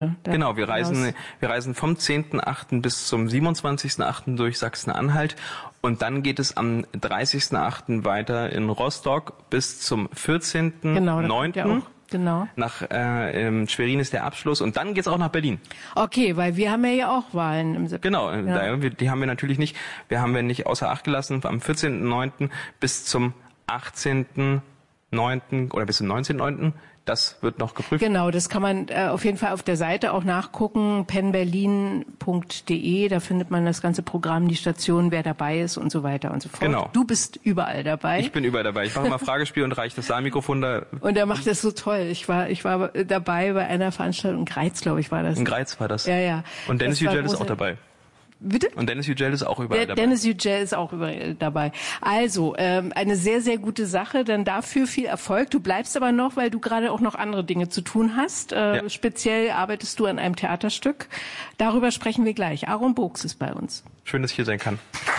Genau, wir reisen vom 10.8. bis zum 27.8. durch Sachsen-Anhalt und dann geht es am 30.8. weiter in Rostock bis zum 14.9. Genau. Nach Schwerin ist der Abschluss und dann geht's auch nach Berlin. Okay, weil wir haben ja auch Wahlen im September. Genau, die haben wir natürlich nicht. Wir haben nicht außer Acht gelassen am 14.9. bis zum 18.9. oder bis zum 19.9. Das wird noch geprüft. Genau, das kann man auf jeden Fall auf der Seite auch nachgucken, penberlin.de, da findet man das ganze Programm, die Station, wer dabei ist und so weiter und so fort. Genau. Du bist überall dabei. Ich bin überall dabei. Ich mache immer Fragespiel und reiche das Saalmikrofon da. Und er macht das so toll. Ich war dabei bei einer Veranstaltung in Greiz, glaube ich, war das. In Greiz war das. Ja. Und Dennis Yücel ist auch dabei. Bitte? Und Dennis Yücel ist auch überall dabei. Dennis Yücel ist auch überall dabei. Also, eine sehr, sehr gute Sache. Dann dafür viel Erfolg. Du bleibst aber noch, weil du gerade auch noch andere Dinge zu tun hast. Speziell arbeitest du an einem Theaterstück. Darüber sprechen wir gleich. Aaron Books ist bei uns. Schön, dass ich hier sein kann.